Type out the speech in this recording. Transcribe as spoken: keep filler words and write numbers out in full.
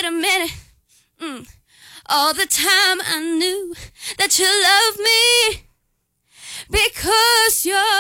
wait a minute. Mm. All the time I knew that you loved me because you're